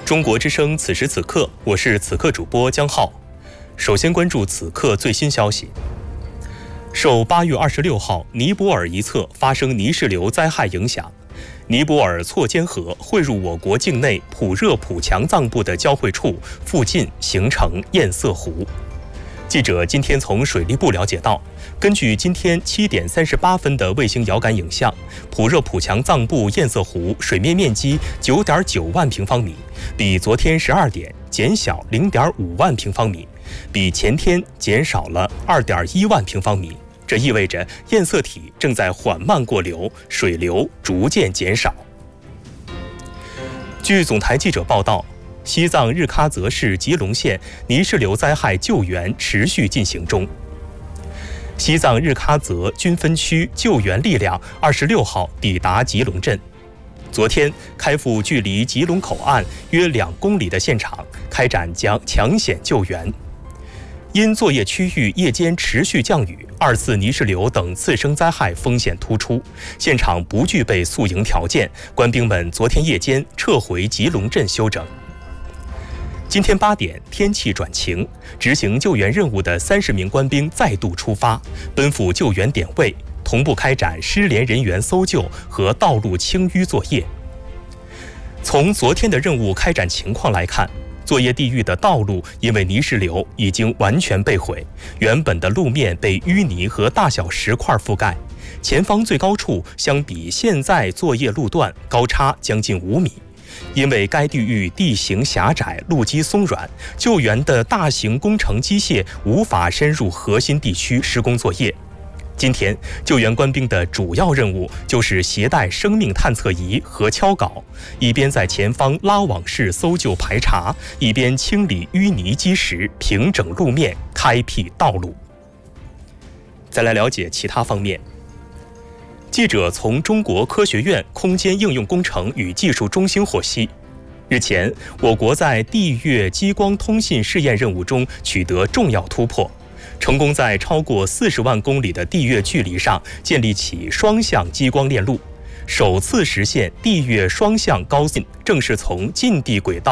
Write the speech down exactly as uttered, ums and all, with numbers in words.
中国之声此时此刻，我是此刻主播江浩。首先关注此刻最新消息。受八月二十六号尼泊尔一侧发生泥石流灾害影响，尼泊尔错坚河汇入我国境内普热普强藏部的交汇处附近形成堰塞湖。记者今天从水利部了解到，根据今天七点三十八分的卫星遥感影像，普热普强藏部堰塞湖水面面积九点九万平方米，比昨天十二点减小零点五万平方米，比前天减少了二点一万平方米。这意味着堰塞体正在缓慢过流，水流逐渐减少。据总台记者报道，西藏日喀则市吉隆县泥石流灾害救援持续进行中。西藏日喀则军分区救援力量二十六号抵达吉隆镇，昨天开赴距离吉隆口岸约两公里的现场，开展将抢险救援。因作业区域夜间持续降雨，二次泥石流等次生灾害风险突出，现场不具备宿营条件，官兵们昨天夜间撤回吉隆镇休整。今天八点，天气转晴，执行救援任务的三十名官兵再度出发，奔赴救援点位，同步开展失联人员搜救和道路清淤作业。从昨天的任务开展情况来看，作业地域的道路因为泥石流已经完全被毁，原本的路面被淤泥和大小石块覆盖，前方最高处相比现在作业路段高差将近五米。因为该地域地形狭窄，路基松软，救援的大型工程机械无法深入核心地区施工作业。今天，救援官兵的主要任务就是携带生命探测仪和锹镐，一边在前方拉网式搜救排查，一边清理淤泥积石，平整路面，开辟道路。再来了解其他方面。记者从中国科学院空间应用工程与技术中心获悉，日前，我国在地月激光通信试验任务中取得重要突破，成功在超过四十万公里的地月距离上建立起双向激光链路，首次实现地月双向高信，正式从近地轨道